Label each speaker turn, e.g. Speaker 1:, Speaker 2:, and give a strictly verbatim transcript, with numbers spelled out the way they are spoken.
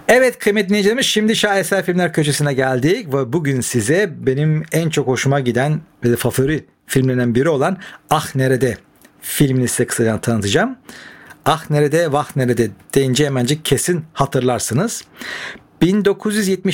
Speaker 1: Evet kıymetli dinleyicilerimiz, şimdi Şaheser Filmler Köşesi'ne geldik ve bugün size benim en çok hoşuma giden ve de favori filmlerinden biri olan Ah Nerede filmini size kısaca tanıtacağım. Ah Nerede Vah Nerede deyince hemencik kesin hatırlarsınız. bin dokuz yüz yetmiş